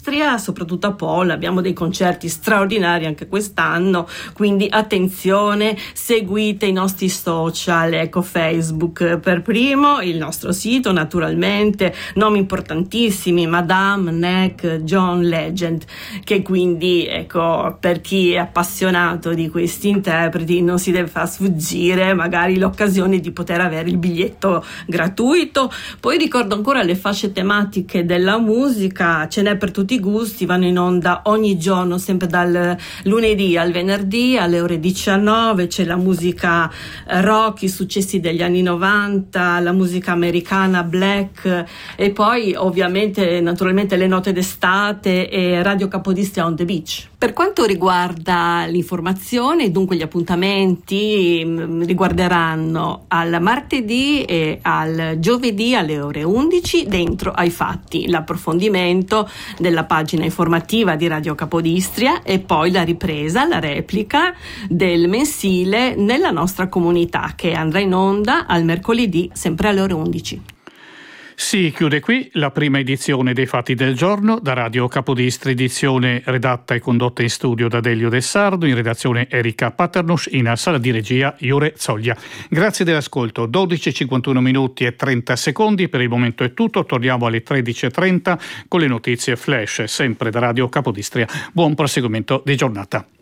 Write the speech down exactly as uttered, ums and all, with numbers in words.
Capodistria, soprattutto a Pola. Abbiamo dei concerti straordinari anche quest'anno, quindi attenzione, seguite i nostri social, ecco, Facebook per primo, il nostro sito naturalmente, nomi importantissimi, Madame, Neck, John Legend, che quindi, ecco, per chi è appassionato di questi interpreti non si deve far sfuggire magari l'occasione di poter avere il biglietto gratuito. Poi ricordo ancora le fasce tematiche della musica, ce n'è per tutti i gusti, vanno in onda ogni giorno, sempre dal lunedì al venerdì alle ore diciannove. C'è la musica rock, i successi degli anni novanta, la musica americana black, e poi ovviamente naturalmente le note d'estate e Radio Capodistria on the Beach. Per quanto riguarda l'informazione, dunque gli appuntamenti mh, riguarderanno al martedì e al giovedì alle ore undici dentro ai fatti, l'approfondimento della pagina informativa di Radio Capodistria e poi la ripresa, la replica del mensile nella nostra comunità, che andrà in onda al mercoledì sempre alle ore undici. Si chiude qui la prima edizione dei Fatti del Giorno da Radio Capodistria, edizione redatta e condotta in studio da Delio De Sardo, in redazione Erika Paternus, in sala di regia Iure Zoglia. Grazie dell'ascolto, dodici e cinquantuno minuti e trenta secondi, per il momento è tutto, torniamo alle tredici e trenta con le notizie flash, sempre da Radio Capodistria. Buon proseguimento di giornata.